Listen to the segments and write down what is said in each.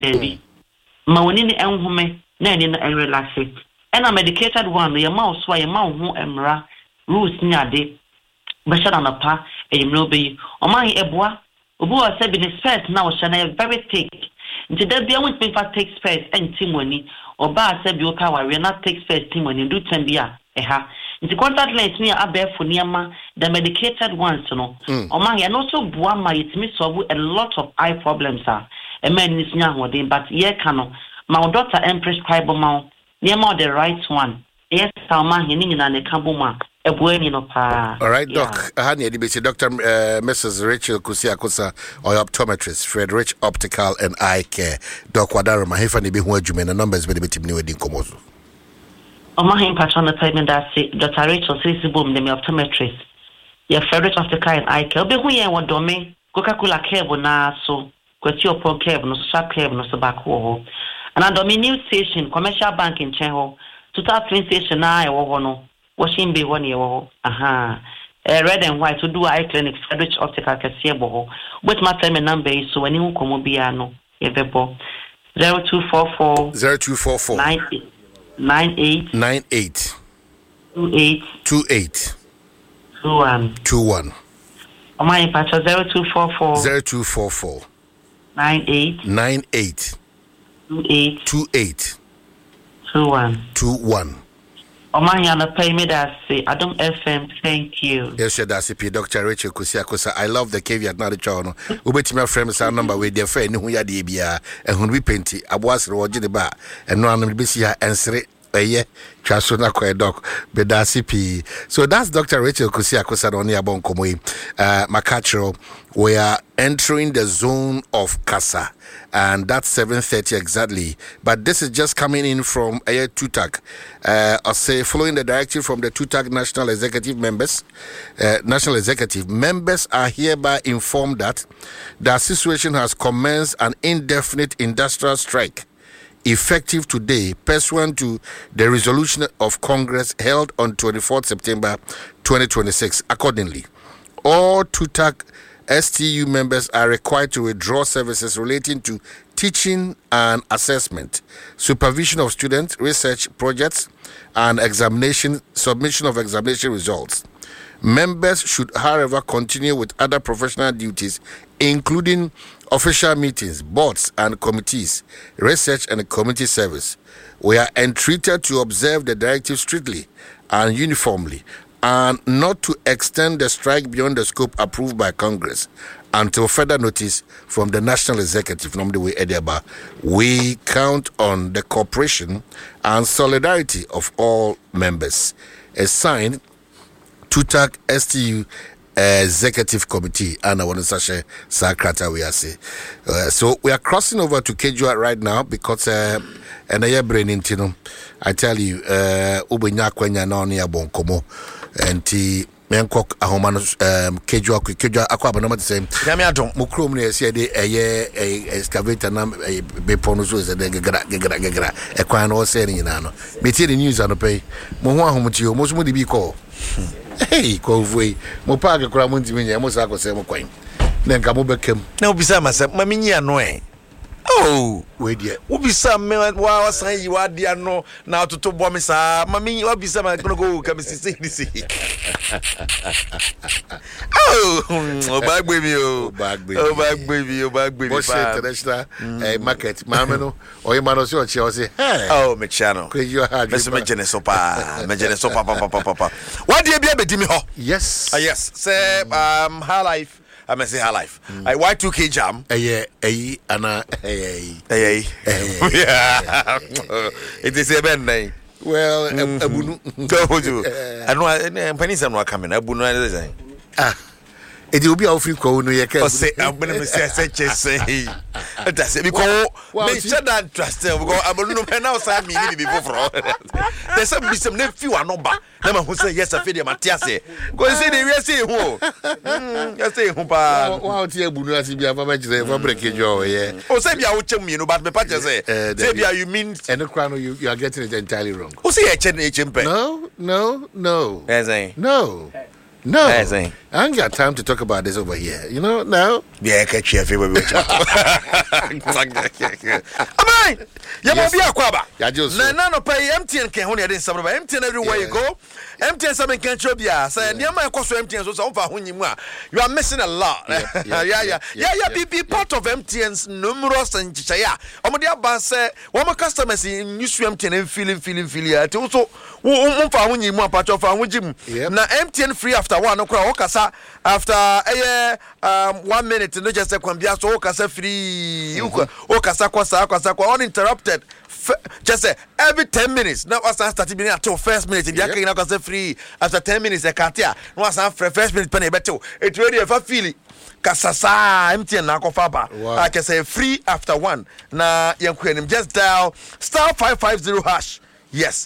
baby. Maunini enhume, nanny and relaxing. And a medicated one, your mouse, why your mouth won't emra, rules near day. Bashad on a pa, a no be, or my ebois, Oboa said in his first now shall I very thick. Until there be a won't be for takes first and timony, or bar said you cow, we not takes first timony, do tembia, It's a contact lens near a bear for Niama, the medicated ones, you know. Or my and also Buama, it's miss a lot of eye problems are. A man is young with him, but yeah, cano. My daughter and prescribe mount, near more the right one. Yes, our man, he and the Kambuma, a bueno of pa. All right, Doc. I had Dr. Mrs. Rachel Kusiakosa, or optometrist, Frederick Optical and Eye Care. Doc Wadara, my hefani be who you mean the numbers with the team new in Comozo. On my patron the payment that Dr. Rachel says the boom, the optometrist. Your Frederick Optical and Eye Care, be who you want domain, Coca-Cola cable na so, Quetio Pro cable, no sharp cable, no tobacco. And I domain new station, commercial bank in Chenho, to that train station I no. Washing be 1 year old. Red and white to do eye clinic, Frederick Optical Casiabo. With my payment number is so when you come biano, Evebo 0244 0244 98 28 21. On my patch 0244 98 21. Omanya pay me that say I don't FM. Thank you. Yes, that's it. Dr. Rachel Kusiakosa. I love the caveat. Not the channel. Ubeti my friends our number with their friend who ya debia and who we painted. I was watching the bar and no one be see her answer it. Yeah, Chasuna Kwe Doc Bedasi. So that's Dr. Rachel Kusiakosa on the Abonkomwe Makachero. We are entering the zone of Kasa, and that's 7:30 exactly. But this is just coming in from TUTAG. I'll say following the directive from the TUTAG National Executive members, members are hereby informed that the association has commenced an indefinite industrial strike effective today, pursuant to the resolution of Congress held on 24th September 2026. Accordingly, all TUTAG STU members are required to withdraw services relating to teaching and assessment, supervision of student research projects, and submission of examination results. Members should, however, continue with other professional duties, including official meetings, boards and committees, research and community service. We are entreated to observe the directive strictly and uniformly, and not to extend the strike beyond the scope approved by Congress until further notice from the National Executive. We count on the cooperation and solidarity of all members. A sign, TUTAG STU Executive Committee, and I want to say Sakrata we are say. So we are crossing over to Kejua right now because and I brain intino. I tell you, Ubenya Kwenya na oni abonkomo and Menkok Ahomano Kejua Aqua Banama the same. Yamiaton Mukrum ne said a excavator nam a beponos was a gegra a quan or saying in ano. Meet the news on the pay. Moha Homotio, most would be called. Hey, Covey, Mopaga Cramunti, I must have some coin. Then come over come. No, beside myself, Mammy, annoying. Oh, wait, yeah. What be some man while I say you are dear no now to top bomb, sir. Mammy, what be some I'm gonna go come and see this. Oh, back baby, back baby. What's international market, Mamano, or your man or Chelsea? Oh, my channel. You had Mr. Magenesopa, Papa. What do you be able to me? Yes, yes, say, high life. I may say high life. I Y2K jam. Yeah. It is a bad name. Well, I know pennies are not coming. I would not say. It will be our free call. No, you can say, I'm going to say, that's it. Because we should not trust them. I'm going to know outside me before. There's some nephew and number. Never who say yes, I feel Matias. Go say they will say who. Yes, say who. Wow, dear Bunasi, be a moment for breaking your yeah. Oh, say, I will tell me about the patches. Say, you mean, and the crown you are getting it entirely wrong. Who say HMP? No. Yes, no. No, I ain't got time to talk about this over here. You know, now. Yeah, catch you everywhere. Amai, you must be a quaba. None of pay MTN can only some of MTN everywhere you go. MTN something can't show you. Say, near my cost MTN so far when you are missing a lot. Yeah. Be part of MTN's numerous and Chaya. Omodia Bass say, one more customers in new MTN and feeling. Also, when you want part of our gym. Now MTN free after one okasa after 1 minute no just kwambia so okasa free okasa kwasa uninterrupted just say every 10 minutes now was start being at first minute in the na kwasa free after 10 minutes e katia no was first minute pen e beto it really ever feel kasasa MTN na kofa ba I can say free after 1 na yankwenim just dial *550#. Yes,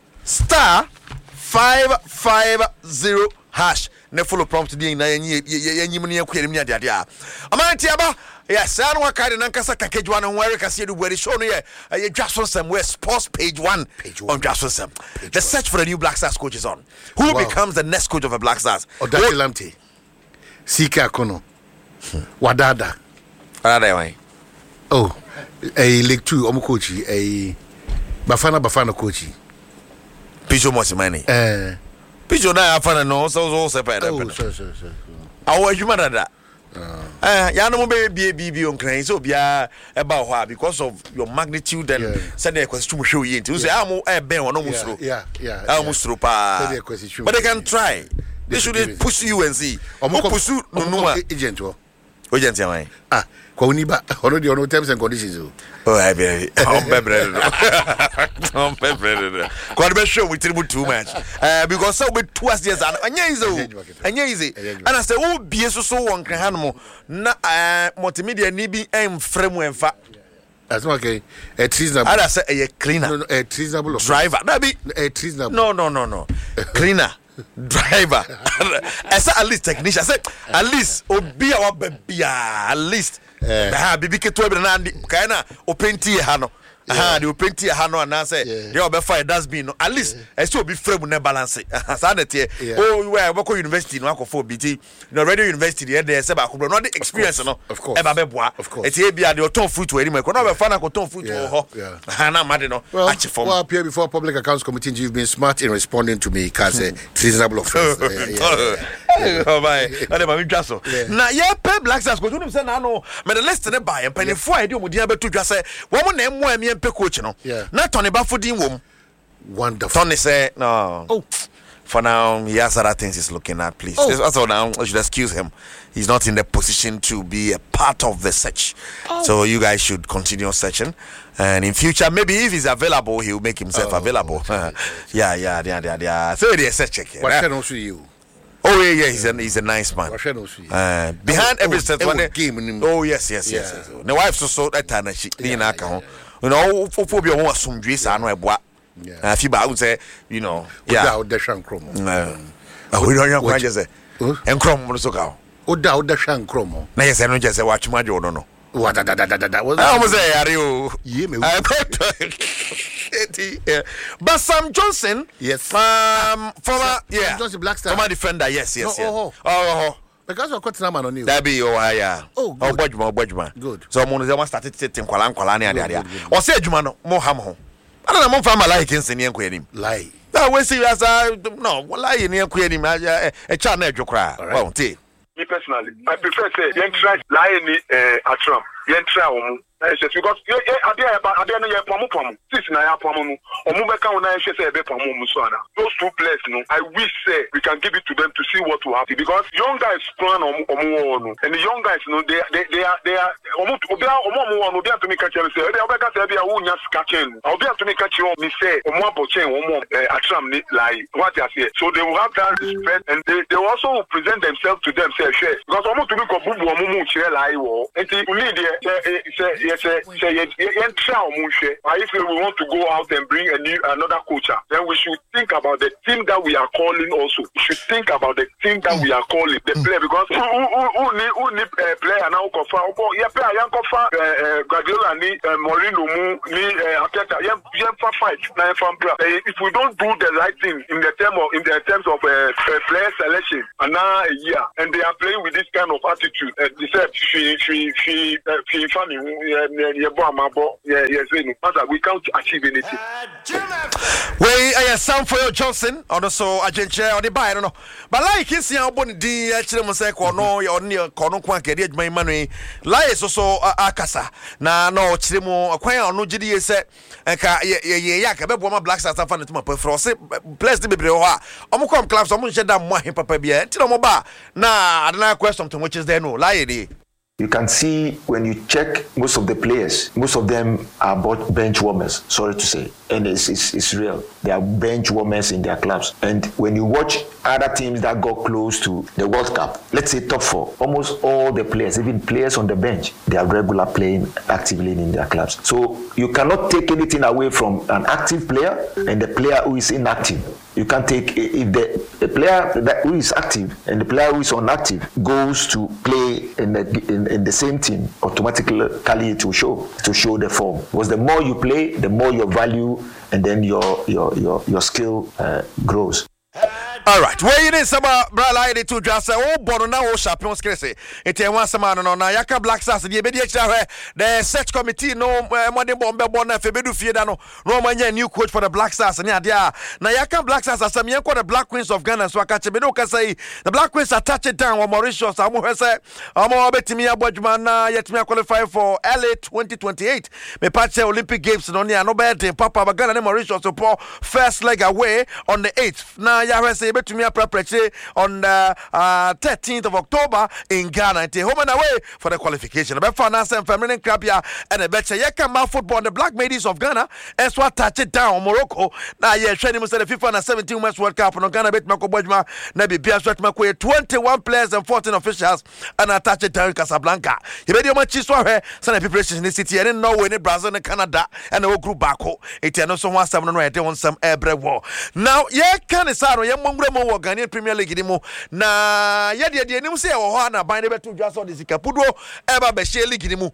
*550#. Ne follow prompt di na yanyim ne yakwenim nya dia amantiaba. Yes, I don't kind of Nankasa Kakejwan and where I see the way show here. You just on somewhere sports page one on just on some. The search for the new Black Stars coach is on. Who becomes the next coach of the Black Stars? Odaki Lamte, Sika Kono, Wadada. Oh, a League 2 Omukochi, a Bafana coach. Pijo Mosimani. Pijo na afana no so separate. Oh, sure. Our human that. Yano be on crane so be about because of your magnitude and send a question to show you. Say, I'm a bear on almost through. Yeah. Almost through, but they can try. They should push you and see. Or pursue no agent. Agent, Koniba already on terms and conditions. Oh, I be quite be sure we tribute too much. Because so with 2 years and easy. And I say, oh, be so one can na multimedia nibi frame fa. That's okay. A treasonable. I say a cleaner. No, a treasonable driver. That be a treasonable. No. Cleaner. Driver. I say at least technician. I say at least obi our baby at least. Bibi keto be na kana open tie ha no. The open tie ha no na say they obe fire dustbin no. At least I still be frame na balance. Sa na tie. Oh, where we go university no akofo BT. No radio university there say ba ko no the experience no. Of course. E ba be boa. E tie bia the ton fruit we anyway. No be fa na ko ton fruit ho. Na made no. Well, appear before Public Accounts Committee, you've been smart in responding to me because reasonable offense. Oh my. And my just so. Na ye pay Black Stars go you say na no me the list ne buy and penny for idea mudi abeto dwa say wo mo na emu ami empe coach no. Na Tony Bafodin wom. Wonderful. Tony say no. Oh. For now, he has other things he's looking at, please. Also now, I should excuse him. He's not in the position to be a part of the search. So you guys should continue searching. And in future, maybe if he's available, he'll make himself available. Okay. Yeah. So there's a check here. What can also you? Oh yeah, he's a nice man. Behind every set one. Oh yes. The wife so that time she didn't know. You know, for be one some dress and no yeah. If you would say, you know, without the shankromo. We don't know what you say. And crom so go. Without the shankromo. Now, yes, I don't just watch my job. No. What that was? I was there. Are you? Yeah, but Sam Johnson, yes, former, Johnson Black Star, former defender, yes. Because of what's on you. That be yeah. Oh, Bodjuma. Good. So someone started sitting kwala there. Or say Juma more ham. I don't know if lie against any inquiry. Lie. That way, see, as I no, lie in the inquiry, a channel you cry. Well, me personally, I prefer say, young try lie in a Trump. Young try because I didn't hear Pomu. This is not Pomu. Omubeka when I say Pomu Musana. Those 2 players, I wish say we can give it to them to see what will happen. Because young guys plan Omu and the young guys, they are Omu to me catch them say they are be a wunya catching. I'll be to me catch you me say Omu Bochen Omu Atram lie what I say. So they will have that respect and they will also present themselves to them say because Omu to me go bubu Omu share lie and you lead there if we want to go out and bring another coach, then we should think about the team that we are calling also. We should think about the team that we are calling, the player, because who need player now Guardiola ni Mourinho ni Arteta fight if we don't do the right thing in the terms of player selection and now a year and they are playing with this kind of attitude they said we can't achieve anything. Samuel Johnson also Agenche or the buy no but like his young body chile say kono kono kwa kedi adwuma Emmanuel like so akasa na no chile mu akwan ono gidi say enka ye ya ka bebo ma Black Stars fan to ma pefro say players be bebre ho a omo come clubs omo nche da mo ahen papa bia enti no mo ba na adana question to which is there no like dey. You can see when you check most of the players, most of them are both bench warmers, sorry to say. And it's real. They are bench warmers in their clubs. And when you watch other teams that got close to the World Cup, let's say top four, almost all the players, even players on the bench, they are regular playing actively in their clubs. So you cannot take anything away from an active player and the player who is inactive. You can't take if the player who is active and the player who is inactive goes to play in the same team, automatically it will show the form. Because the more you play, the more your value and then your skill grows. All right, where you is about brother to just say oh bono na o champions crese ete wan sama no na yaka Black Stars dey be dey kira the search committee no modern bombe na febedu fie da no manya new coach for the Black Stars ni ade a na yaka Black Stars asam yen ko the Black Queens of Ghana so aka chebe do ka say the Black Queens are touched down on Mauritius amu hwese amu betimi abodwuma na yetimi qualify for LA 2028 me patch Olympic Games no ne no be den papa Ghana and Mauritius so first leg away on the 8th na ya hwese betumi prepare on the 13th of October in Ghana. It's home and away for the qualification. The finance and feminine club here and the betcha Yekama football. The Black Ladies of Ghana as what touch it down Morocco. Now yeah, training was the FIFA and 17 Women's World Cup on Ghana bet Mako Bojma Nabi Biaswet Makwe 21 players and 14 officials and attach it down Casablanca. He made your much here some preparations in the city and in Norway, Brazil and Canada and the whole group back home. It's also 1 on some every war. Now yeah, can it's mo Ghanaian Premier League dimo na yede nim say wo ho na ban de betu dwa so de sikapudo eba be share league dimo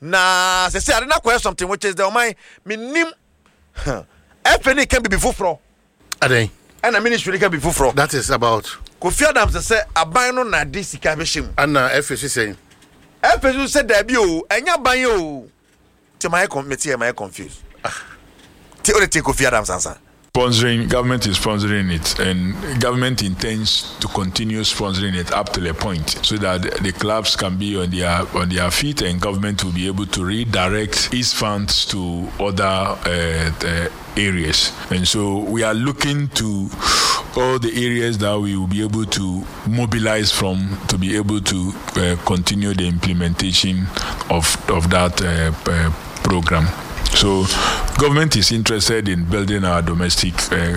na se ade na question something which is the my minim FNA can be fufro aden and a ministry can be fufro that is about Kofi Adams say aban no na de sika be shim and FSC saying FSC said da bi o enya ban yo ti my committee am confused ti o te Kofi Adams answer. Government is sponsoring it, and government intends to continue sponsoring it up to a point, so that the clubs can be on their feet, and government will be able to redirect its funds to other areas. And so we are looking to all the areas that we will be able to mobilize from to be able to continue the implementation of that program. So, government is interested in building our domestic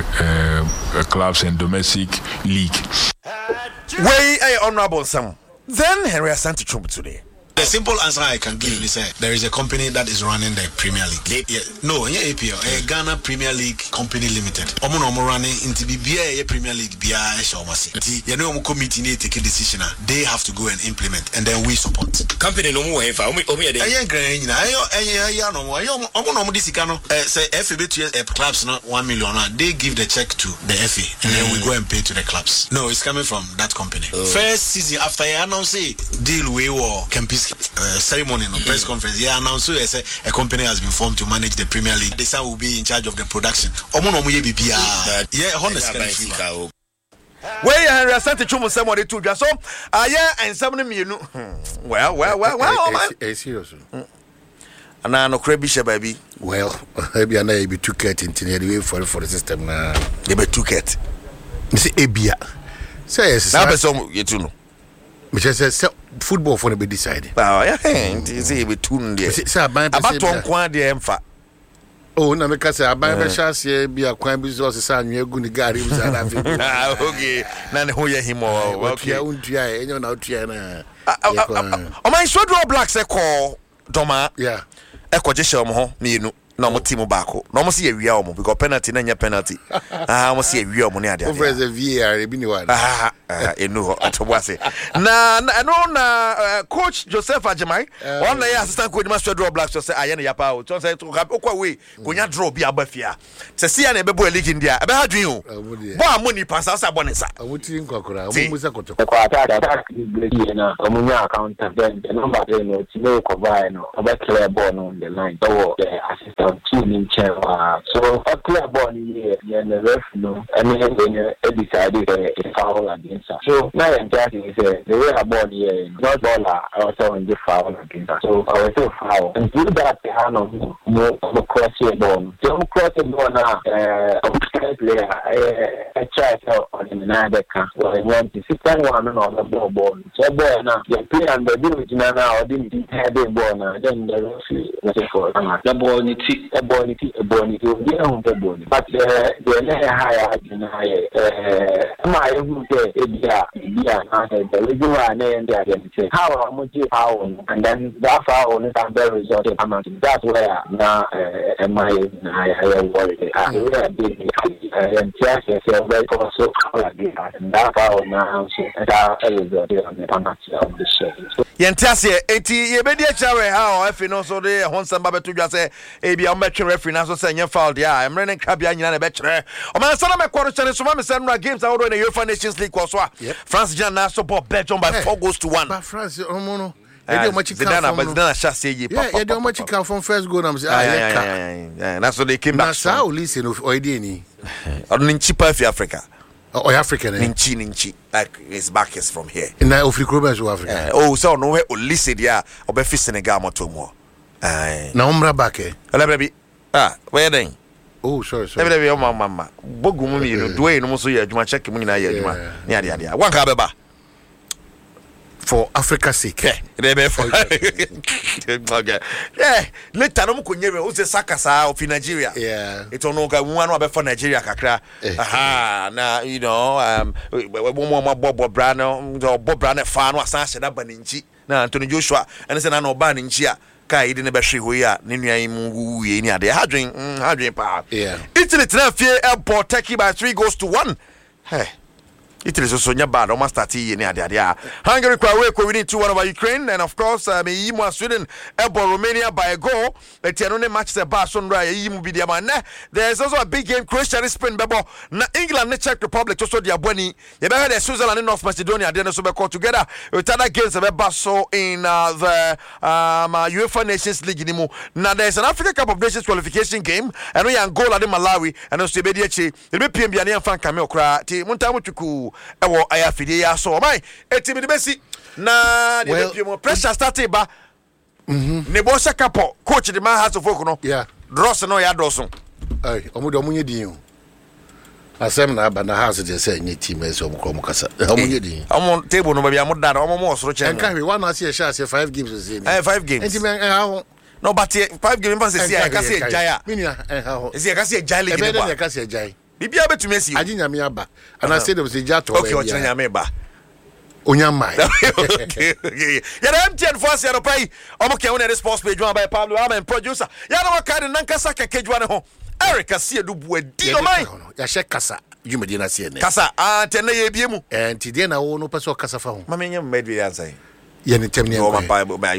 clubs and domestic league. Way honorable Sam. Then Henry Asante Trump today. The simple answer I can give is there is a company that is running the Premier League. No, APL, Ghana Premier League Company Limited. Omo running into BBA Premier League BIA Shawmasi. You know, committee need to take a decision. They have to go and implement, and then we support. Company no more. If I say FA clubs not 1 million. They give the check to the FA, and then we go and pay to the clubs. No, it's coming from that company. First season after I announce deal we war Kempis. Ceremony no press conference announced a company has been formed to manage the Premier League. This will be in charge of the production. Where Henry Asante Chumu say what to so and some well serious and I no crabby baby well maybe I be too cat in the for the system na they be too cat say ebia say yes na person you know me say football for be decided. Yeah, say be tune there. Say about kwan there emfa. Oh, na me ka say aban be chance bi akwan bi so say anwe gu ni gari bi say na fi. Okay. Na ne ho ye him o. Okay. Untua enyo na utua na. O man show draw Black say call Doma. Yeah. Eko je share mo ho mienu. Na mo team baako. Na mo se ye wia omo because penalty na nya penalty. Mo se ye wia omo ne ade. Over as a VAR bi ni wa. Enu ho atobwase. Na coach Joseph Ajimai, one year assistant coach Master Draw Blacks say aye na yapa o. So say okwa we konya draw bi abafia. Se sia na bebo league India. Ebe ha dwen o. Bo amoni pasa sa bonesa. Awoti nkokora, amusa koto. Kwa attack break na omunya account then the number there no ti no cover no. Oba clear ball on the line. So the assistant team in chair. So a clear ball here and the ref no. And then decided a foul against. So now I'm talking is the way I born here, not baller also in the foul against us. So I was so foul. And do that the hand of the cross your ball. Don't cross the ball now. Player, I try to on the another camp. So I want to sit down one on the ball. So boy now, the player and the dude now didn't have the ball now. Then the referee for the ball but the higher how much foul and then that foul is a very result amount. That's where now my worried. And just very also and that foul now that result on the show. Yentiase eti ye be dia chawe ha o afi no so de honsan ba beto dwa se e bia o metwe referee na so se nya foul dia emre ne nka bia nyina na be kire o man sana me kworo chane so ma me se no games awodo in the UEFA Nations League ko so a France Jan na so ball Belgium by 4-1 but France omo no e dey much Zidane chance ye papa yeah dey much come from first goal na me say yeah na so they came back na sa o listen of oide ni on nchi pa fi Africa oh African nchi like his back is from here in Africa so Africa so no we o listen dia obe fi Senegal moto mo na umra back ala baby where then oh sorry baby mama bogu mu mi no do e no so ye adwuma check mu nyina ye adwuma ne ade wan ka beba for Africa's sake. Okay. Yeah, later no ko nyebe o se sakasa of Nigeria. Yeah. It no ga one wa be for Nigeria kakra. Aha, na you know mo Bob Brano fa no asan hye da baninchi. Na Anthony Joshua and say na no ba ninchi a kai de ne be hwe hoyi a ne nuan mu wie ni ade. Hadwen pa. Yeah. Italy transfer airport Turkey by 3-1. Hey. Italy so nya bad almost start here near there. Hungary kwa winning 2-1 over Ukraine, and of course Sweden elbow Romania by a goal. The match the Barcelona yimu bi dia man. There's also a big game Croatia and Spain bebo. Na England and Czech Republic also dia boni. You better the Switzerland and North Macedonia they so be call together. With other games the Barso in the UEFA Nations League nimu. Now there's an Africa Cup of Nations qualification game and we Angola and Malawi and also be diachi. It be PM Biania fan cameo kra. Ti muntamu chuku ewo ayafide ya so mai etimi de besi na de pressure start ba ne bo sakapo coach de man has to focus no yeah dross no ya doso omo de omunye din asem na aba na house de say nye team ese omo ko kasa omunye din omo table no ba bia mo dada omo mo osoro chen enka we one as ye share 5 games say 5 games enti ha no but 5 games pass say I can say jaya minia ha say I can say jaya league ba e ka say jaya bibia betumi asi aginya me aba and I say dem say jato okay o chanya me ba onyamai okay ya dem MTN force ya no pai omo ke won the sports page one by Pablo I'm producer ya no ka de nankasa kekejwa ne ho Eric asie do buadi no mai ya she kasa yumedi na sie ne kasa tenne ye biemu enti de na wo no pese o kasa fa ho ma me nyam medwe ansai yen tem ne no in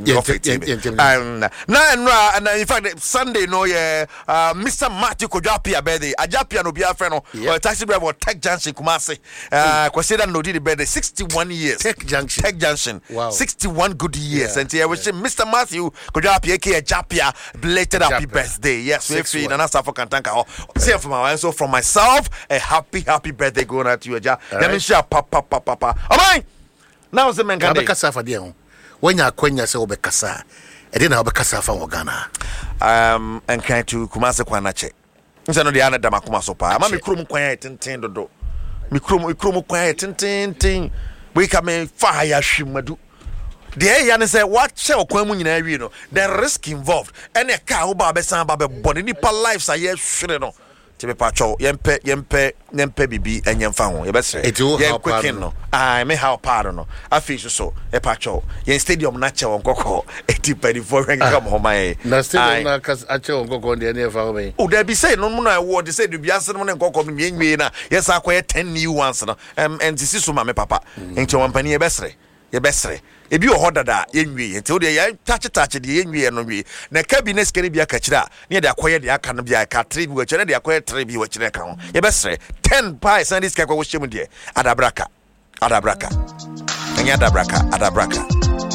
fact Sunday no Mr. Matthew Kojapia birthday Ajapia no bia friend no taxi driver Tech Junction Kumasi consider no did the birthday 61 years Tech Junction wow 61 good years and here we say Mr. Matthew Kojapia aka Japia belated happy birthday yes we feel and for Kantanka say from myself a happy birthday going out to you ja let me share papa amai now the men can be kasa fa de ho wanya akwanya se obekasa e de na obekasa fa Ghana and kind to Kumasi kwanache nse no de ana dama Kumasi pa ma me krom kwan tenten dodo me krom kwan tenten we ka me fa ya hwimadu de ya ne say what che okwan mu nyina wi no the risk involved and e ka wo ba be san ba be body nipa lives are here hwere no Tibe pacho yempe bibi enyemfa ho yebesre yen quicken no me how pardon no afi so e pacho yen stadium na che won kokko eti padi for wen kam ho mai na stadium na kas a che won kokko de na fa ho mai o da bi say no na award say do biase no kokko no menwie na yes akoye 10 new ones no and this is so ma me papa enti won pani yebesre ebi o hodada yenwie enti o de ya touch de yenwie no wie na cabinet skere bia ka kira na de akoye de aka no bia ka 3 bi wa kira de akoye 3 bi wa kira ka ho yebesre 10 pie sand this ka kwa wo hyem de adabraka enya adabraka